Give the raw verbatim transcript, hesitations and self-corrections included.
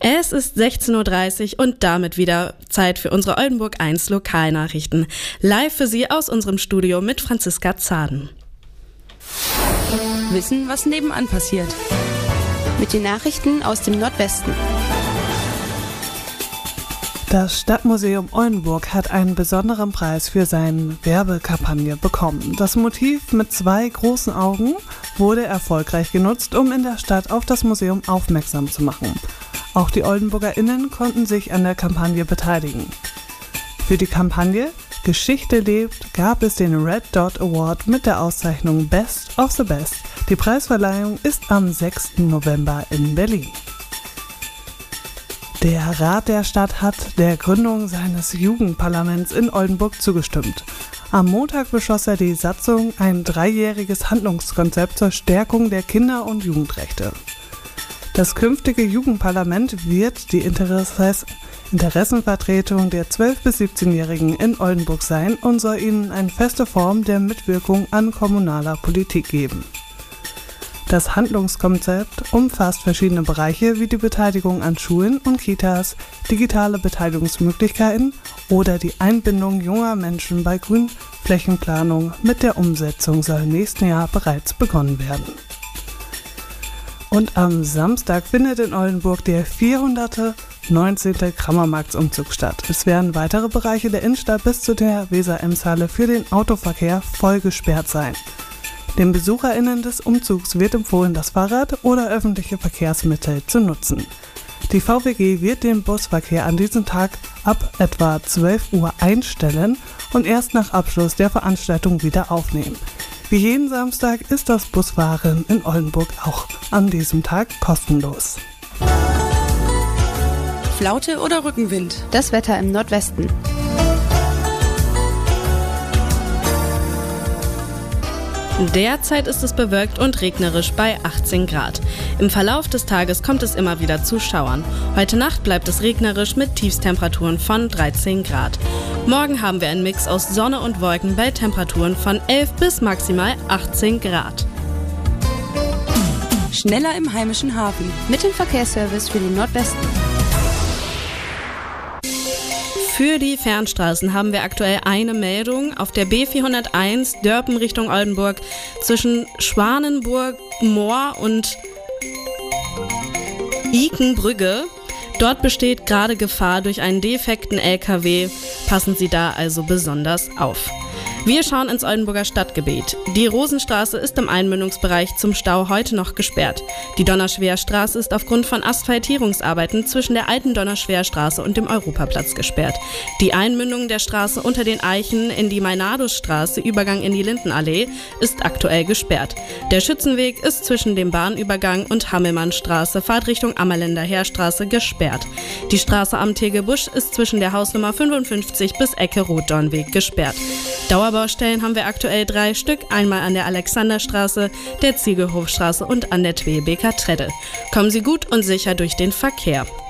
Es ist sechzehn Uhr dreißig und damit wieder Zeit für unsere Oldenburg eins Lokalnachrichten. Live für Sie aus unserem Studio mit Franziska Zaden. Wissen, was nebenan passiert. Mit den Nachrichten aus dem Nordwesten. Das Stadtmuseum Oldenburg hat einen besonderen Preis für seine Werbekampagne bekommen. Das Motiv mit zwei großen Augen wurde erfolgreich genutzt, um in der Stadt auf das Museum aufmerksam zu machen. Auch die OldenburgerInnen konnten sich an der Kampagne beteiligen. Für die Kampagne Geschichte lebt gab es den Red Dot Award mit der Auszeichnung Best of the Best. Die Preisverleihung ist am sechsten November in Berlin. Der Rat der Stadt hat der Gründung seines Jugendparlaments in Oldenburg zugestimmt. Am Montag beschloss er die Satzung ein dreijähriges Handlungskonzept zur Stärkung der Kinder- und Jugendrechte. Das künftige Jugendparlament wird die Interesses- Interessenvertretung der zwölf- bis siebzehnjährigen in Oldenburg sein und soll ihnen eine feste Form der Mitwirkung an kommunaler Politik geben. Das Handlungskonzept umfasst verschiedene Bereiche wie die Beteiligung an Schulen und Kitas, digitale Beteiligungsmöglichkeiten oder die Einbindung junger Menschen bei Grünflächenplanung. Mit der Umsetzung soll im nächsten Jahr bereits begonnen werden. Und am Samstag findet in Oldenburg der vierhundertneunzehnte Krammermarktsumzug statt. Es werden weitere Bereiche der Innenstadt bis zu der Weser-Ems-Halle für den Autoverkehr voll gesperrt sein. Den BesucherInnen des Umzugs wird empfohlen, das Fahrrad oder öffentliche Verkehrsmittel zu nutzen. Die V W G wird den Busverkehr an diesem Tag ab etwa zwölf Uhr einstellen und erst nach Abschluss der Veranstaltung wieder aufnehmen. Wie jeden Samstag ist das Busfahren in Oldenburg auch an diesem Tag kostenlos. Flaute oder Rückenwind? Das Wetter im Nordwesten. Derzeit ist es bewölkt und regnerisch bei achtzehn Grad. Im Verlauf des Tages kommt es immer wieder zu Schauern. Heute Nacht bleibt es regnerisch mit Tiefstemperaturen von dreizehn Grad. Morgen haben wir einen Mix aus Sonne und Wolken bei Temperaturen von elf bis maximal achtzehn Grad. Schneller im heimischen Hafen. Mit dem Verkehrsservice für den Nordwesten. Für die Fernstraßen haben wir aktuell eine Meldung. Auf der B vierhunderteins Dörpen Richtung Oldenburg zwischen Schwanenburg-Moor und Ikenbrügge. Dort besteht gerade Gefahr durch einen defekten L K W. Passen Sie da also besonders auf. Wir schauen ins Oldenburger Stadtgebiet. Die Rosenstraße ist im Einmündungsbereich zum Stau heute noch gesperrt. Die Donnerschwerstraße ist aufgrund von Asphaltierungsarbeiten zwischen der alten Donnerschwerstraße und dem Europaplatz gesperrt. Die Einmündung der Straße unter den Eichen in die Meinadusstraße, Übergang in die Lindenallee, ist aktuell gesperrt. Der Schützenweg ist zwischen dem Bahnübergang und Hammelmannstraße, Fahrtrichtung Ammerländer Heerstraße, gesperrt. Die Straße am Tegelbusch ist zwischen der Hausnummer fünfundfünfzig bis Ecke Rotdornweg gesperrt. Dauerbaustellen haben wir aktuell drei Stück, einmal an der Alexanderstraße, der Ziegelhofstraße und an der Tweebeker Treddel. Kommen Sie gut und sicher durch den Verkehr.